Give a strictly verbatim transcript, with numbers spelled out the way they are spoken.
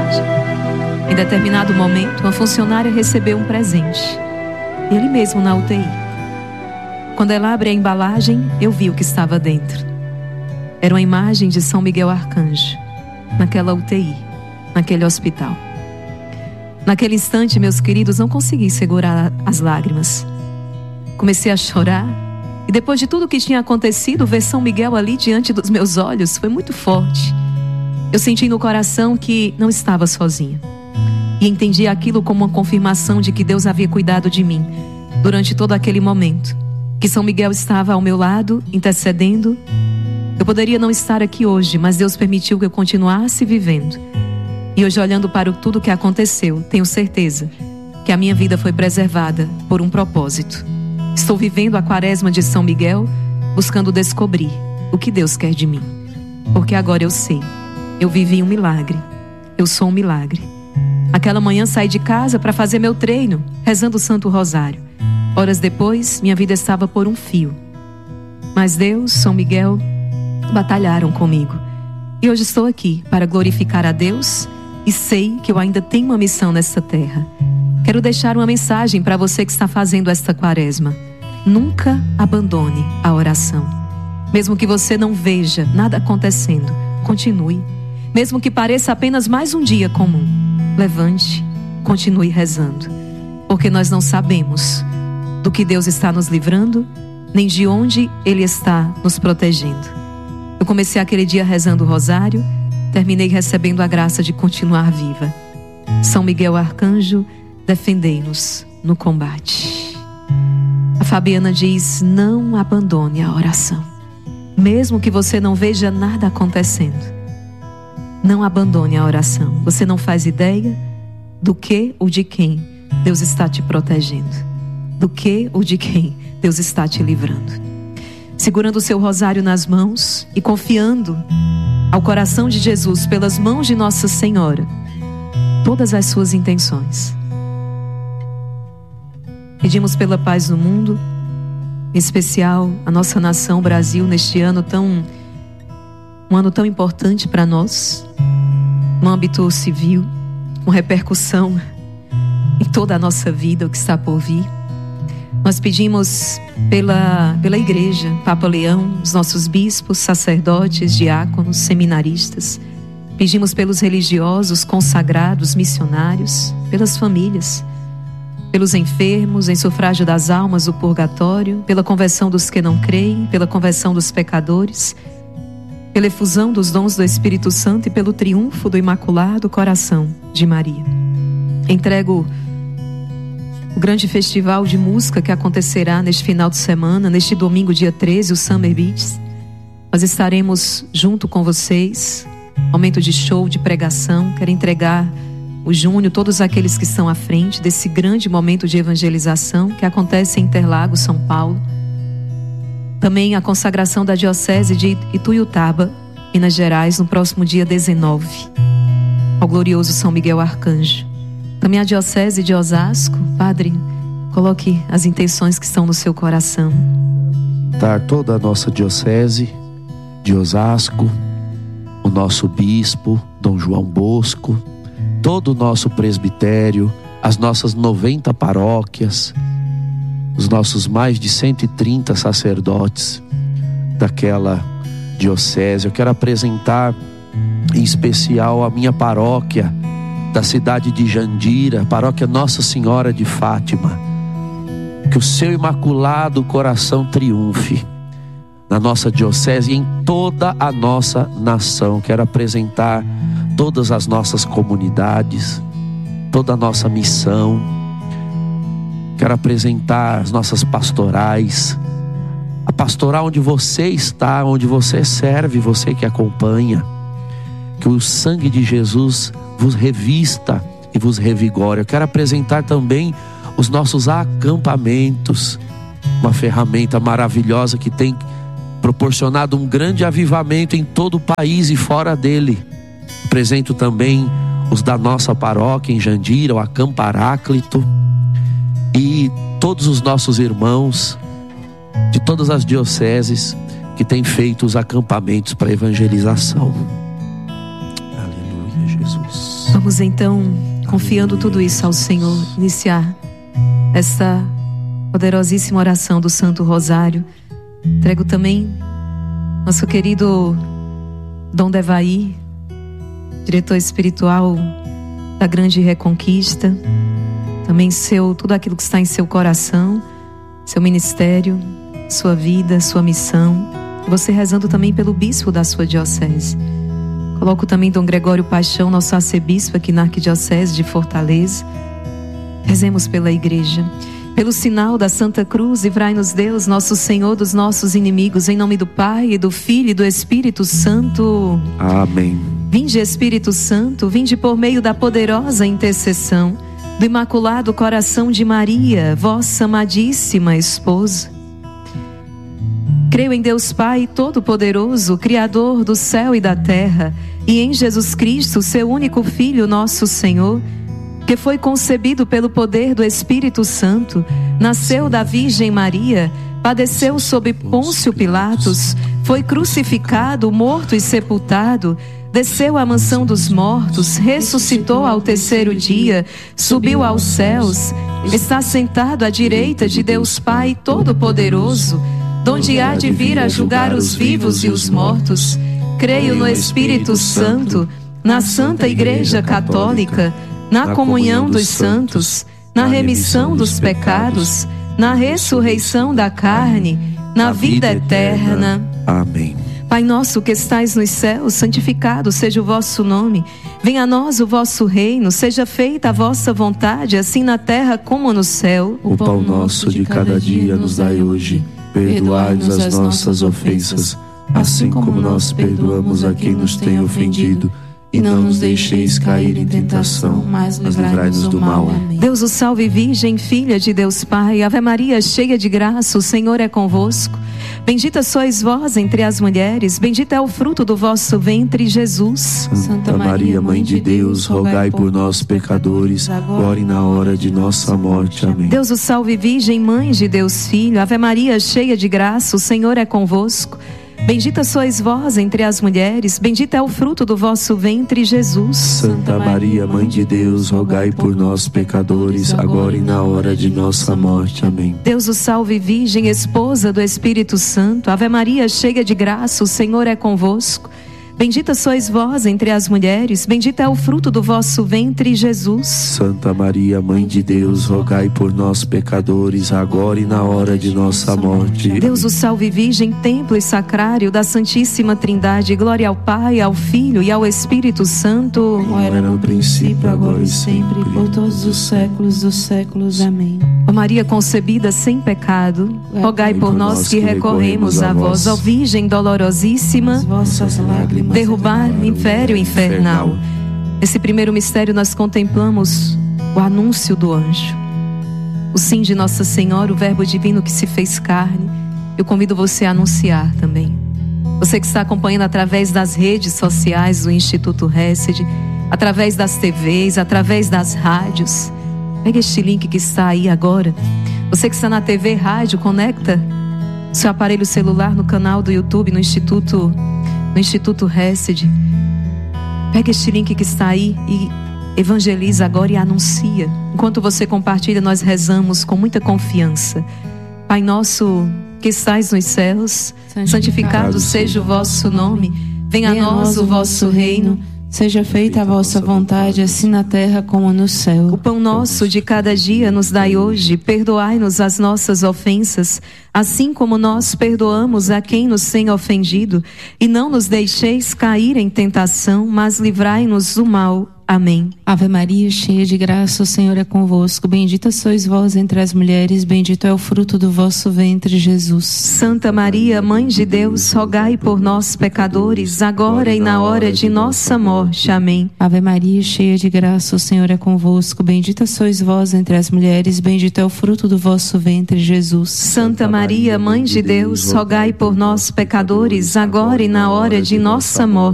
embalagem. Em determinado momento, uma funcionária recebeu um presente. Ele mesmo na U T I. Quando ela abre a embalagem, eu vi o que estava dentro. Era uma imagem de São Miguel Arcanjo, naquela U T I, naquele hospital. Naquele instante, meus queridos, não consegui segurar as lágrimas. Comecei a chorar. E depois de tudo o que tinha acontecido, ver São Miguel ali diante dos meus olhos foi muito forte. Eu senti no coração que não estava sozinha. E entendi aquilo como uma confirmação de que Deus havia cuidado de mim durante todo aquele momento. Que São Miguel estava ao meu lado, intercedendo. Eu poderia não estar aqui hoje, mas Deus permitiu que eu continuasse vivendo. E hoje, olhando para tudo o que aconteceu, tenho certeza que a minha vida foi preservada por um propósito. Estou vivendo a quaresma de São Miguel, buscando descobrir o que Deus quer de mim. Porque agora eu sei, eu vivi um milagre, eu sou um milagre. Aquela manhã saí de casa para fazer meu treino, rezando o Santo Rosário. Horas depois, minha vida estava por um fio. Mas Deus, São Miguel, batalharam comigo. E hoje estou aqui para glorificar a Deus e sei que eu ainda tenho uma missão nessa terra. Quero deixar uma mensagem para você que está fazendo esta quaresma. Nunca abandone a oração. Mesmo que você não veja nada acontecendo, continue. Mesmo que pareça apenas mais um dia comum, levante, continue rezando. Porque nós não sabemos do que Deus está nos livrando, nem de onde Ele está nos protegendo. Eu comecei aquele dia rezando o rosário, terminei recebendo a graça de continuar viva. São Miguel Arcanjo, defendei-nos no combate. A Fabiana diz: não abandone a oração. Mesmo que você não veja nada acontecendo, não abandone a oração. Você não faz ideia do que ou de quem Deus está te protegendo, do que ou de quem Deus está te livrando. Segurando o seu rosário nas mãos e confiando ao coração de Jesus, pelas mãos de Nossa Senhora, todas as suas intenções. Pedimos pela paz no mundo, em especial a nossa nação Brasil, neste ano tão um ano tão importante para nós, no âmbito civil, com repercussão em toda a nossa vida, o que está por vir. Nós pedimos pela, pela igreja, Papa Leão, os nossos bispos, sacerdotes, diáconos, seminaristas. Pedimos pelos religiosos, consagrados, missionários, pelas famílias, pelos enfermos, em sufrágio das almas, o purgatório, pela conversão dos que não creem, pela conversão dos pecadores, pela efusão dos dons do Espírito Santo e pelo triunfo do Imaculado Coração de Maria. Entrego o grande festival de música que acontecerá neste final de semana, neste domingo, dia treze, o Summer Beats. Nós estaremos junto com vocês, momento de show, de pregação. Quero entregar o Júnior, todos aqueles que estão à frente desse grande momento de evangelização que acontece em Interlagos, São Paulo. Também a consagração da Diocese de Ituiutaba, Minas Gerais, no próximo dia dezenove, ao glorioso São Miguel Arcanjo. Também a Diocese de Osasco. Padre, coloque as intenções que estão no seu coração. Tá toda a nossa Diocese de Osasco, o nosso Bispo, Dom João Bosco, todo o nosso presbitério, as nossas noventa paróquias, os nossos mais de cento e trinta sacerdotes daquela diocese. Eu quero apresentar em especial a minha paróquia da cidade de Jandira, paróquia Nossa Senhora de Fátima. Que o seu imaculado coração triunfe na nossa diocese e em toda a nossa nação. Quero apresentar todas as nossas comunidades, toda a nossa missão. Quero apresentar as nossas pastorais, a pastoral onde você está, onde você serve, você que acompanha. Que o sangue de Jesus vos revista e vos revigore. Eu quero apresentar também os nossos acampamentos, uma ferramenta maravilhosa que tem proporcionado um grande avivamento em todo o país e fora dele. Apresento também os da nossa paróquia em Jandira, o Acamparáclito, e todos os nossos irmãos de todas as dioceses que têm feito os acampamentos para evangelização. Aleluia, Jesus. Vamos então, confiando tudo isso ao Senhor, iniciar esta poderosíssima oração do Santo Rosário. Entrego também nosso querido Dom Devaí, diretor espiritual da Grande Reconquista, também seu, tudo aquilo que está em seu coração, seu ministério, sua vida, sua missão. Você rezando também pelo bispo da sua diocese. Coloco também Dom Gregório Paixão, nosso arcebispo aqui na Arquidiocese de Fortaleza. Rezemos pela igreja. Pelo sinal da Santa Cruz, livrai-nos Deus, nosso Senhor, dos nossos inimigos, em nome do Pai, e do Filho e do Espírito Santo. Amém. Vinde, Espírito Santo, vinde por meio da poderosa intercessão do Imaculado Coração de Maria, vossa amadíssima esposa. Creio em Deus Pai Todo-Poderoso, Criador do céu e da terra, e em Jesus Cristo, seu único Filho, nosso Senhor, que foi concebido pelo poder do Espírito Santo, nasceu da Virgem Maria, padeceu sob Pôncio Pilatos, foi crucificado, morto e sepultado, desceu à mansão dos mortos, ressuscitou ao terceiro dia, subiu aos céus, está sentado à direita de Deus Pai Todo-Poderoso, donde há de vir a julgar os vivos e os mortos. Creio no Espírito Santo, na Santa Igreja Católica, na comunhão dos santos, na remissão dos pecados, na ressurreição da carne, na vida eterna. Amém. Pai nosso que estais nos céus, santificado seja o vosso nome. Venha a nós o vosso reino, seja feita a vossa vontade, assim na terra como no céu. O pão nosso de cada dia nos dai hoje. Perdoai-nos as nossas ofensas, assim como nós perdoamos a quem nos tem ofendido. E não nos deixeis cair em tentação, mas livrai-nos do mal. Amém. Deus o salve, Virgem, filha de Deus Pai. Ave Maria, cheia de graça, o Senhor é convosco. Bendita sois vós entre as mulheres, bendito é o fruto do vosso ventre, Jesus. Santa Maria, Mãe de Deus, rogai por nós, pecadores, agora e na hora de nossa morte. Amém. Deus o salve, Virgem, Mãe de Deus Filho. Ave Maria, cheia de graça, o Senhor é convosco. Bendita sois vós entre as mulheres, bendito é o fruto do vosso ventre, Jesus. Santa Maria, Mãe de Deus, rogai por nós, pecadores, agora e na hora de nossa morte. Amém. Deus o salve, Virgem, esposa do Espírito Santo. Ave Maria, cheia de graça, o Senhor é convosco. Bendita sois vós entre as mulheres, bendito é o fruto do vosso ventre, Jesus. Santa Maria, Mãe de Deus, rogai por nós, pecadores, agora e na hora de nossa morte. Deus o salve, Virgem, templo e sacrário da Santíssima Trindade. Glória ao Pai, ao Filho e ao Espírito Santo. Como era no princípio, agora e sempre, por todos os séculos dos séculos. Amém. Ó Maria concebida sem pecado, rogai por nós que recorremos a vós. Ó Virgem dolorosíssima, as vossas lágrimas derrubar o império infernal. Nesse primeiro mistério nós contemplamos o anúncio do anjo, o sim de Nossa Senhora, o verbo divino que se fez carne. Eu convido você a anunciar também. Você que está acompanhando através das redes sociais do Instituto Hesed, através das T Vs, através das rádios. Pega este link que está aí agora. Você que está na T V, rádio, conecta seu aparelho celular no canal do YouTube, no Instituto no Instituto Hesed. Pega este link que está aí e evangeliza agora e anuncia. Enquanto você compartilha, nós rezamos com muita confiança. Pai nosso que estais nos céus, santificado, santificado seja o vosso nome. Venha a nós o vosso reino. Seja feita a vossa vontade, assim na terra como no céu. O pão nosso de cada dia nos dai hoje. Perdoai-nos as nossas ofensas, assim como nós perdoamos a quem nos tem ofendido. E não nos deixeis cair em tentação, mas livrai-nos do mal. Amém. Ave Maria, cheia de graça, o Senhor é convosco. Bendita sois vós entre as mulheres, bendito é o fruto do vosso ventre, Jesus. Santa Maria, Mãe de Deus, rogai por nós, pecadores, agora e na hora de nossa morte. Amém. Ave Maria, cheia de graça, o Senhor é convosco. Bendita sois vós entre as mulheres, bendito é o fruto do vosso ventre, Jesus. Santa Maria, Mãe de Deus, rogai por nós, pecadores, agora e na hora de nossa morte.